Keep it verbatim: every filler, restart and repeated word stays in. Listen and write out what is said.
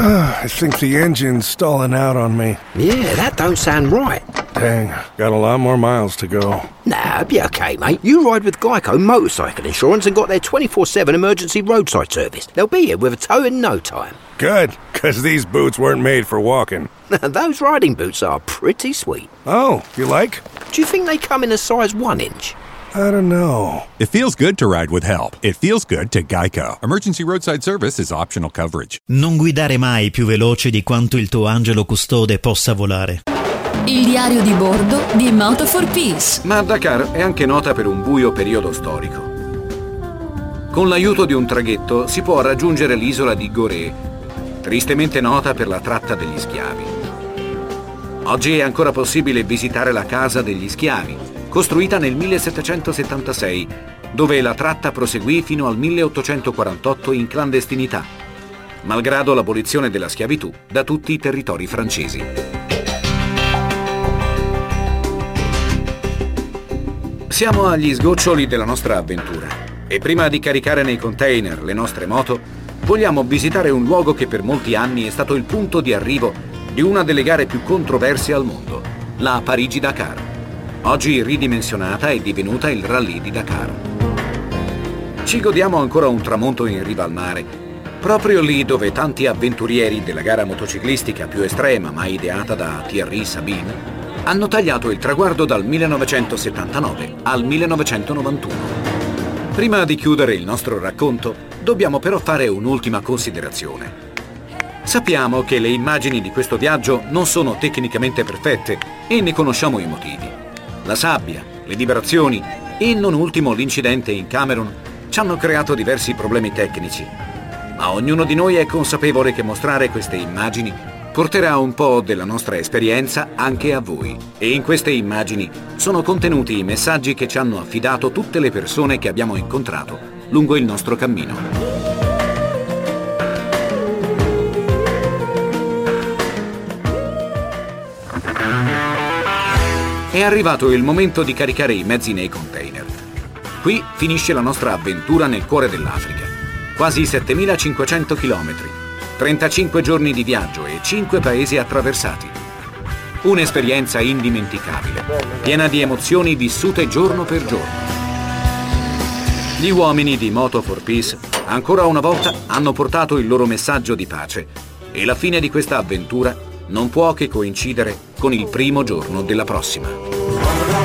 I think the engine's stalling out on me. Yeah, that don't sound right. Dang, got a lot more miles to go. Nah, be okay, mate. You ride with Geico Motorcycle Insurance and got their twenty-four seven emergency roadside service. They'll be here with a tow in no time. Good, because these boots weren't made for walking. Those riding boots are pretty sweet. Oh, you like? Do you think they come in a size one inch? I don't know. It feels good to ride with help. It feels good to Geico. Emergency roadside service is optional coverage. Non guidare mai più veloce di quanto il tuo angelo custode possa volare. Il diario di bordo di Moto for Peace. Ma Dakar è anche nota per un buio periodo storico. Con l'aiuto di un traghetto si può raggiungere l'isola di Gorée, tristemente nota per la tratta degli schiavi. Oggi è ancora possibile visitare la Casa degli Schiavi, costruita nel millesettecentosettantasei, dove la tratta proseguì fino al milleottocentoquarantotto in clandestinità, malgrado l'abolizione della schiavitù da tutti i territori francesi. Siamo agli sgoccioli della nostra avventura e prima di caricare nei container le nostre moto, vogliamo visitare un luogo che per molti anni è stato il punto di arrivo di una delle gare più controverse al mondo, la Parigi-Dakar. Oggi ridimensionata è divenuta il Rallye di Dakar. Ci godiamo ancora un tramonto in riva al mare, proprio lì dove tanti avventurieri della gara motociclistica più estrema mai ideata da Thierry Sabine hanno tagliato il traguardo dal millenovecentosettantanove al millenovecentonovantuno. Prima di chiudere il nostro racconto, dobbiamo però fare un'ultima considerazione. Sappiamo che le immagini di questo viaggio non sono tecnicamente perfette e ne conosciamo i motivi. La sabbia, le vibrazioni e non ultimo l'incidente in Camerun ci hanno creato diversi problemi tecnici. Ma ognuno di noi è consapevole che mostrare queste immagini porterà un po' della nostra esperienza anche a voi. E in queste immagini sono contenuti i messaggi che ci hanno affidato tutte le persone che abbiamo incontrato lungo il nostro cammino. È arrivato il momento di caricare i mezzi nei container. Qui finisce la nostra avventura nel cuore dell'Africa. Quasi settemilacinquecento chilometri, trentacinque giorni di viaggio e cinque paesi attraversati. Un'esperienza indimenticabile, piena di emozioni vissute giorno per giorno. Gli uomini di Moto for Peace ancora una volta hanno portato il loro messaggio di pace e la fine di questa avventura non può che coincidere con il primo giorno della prossima.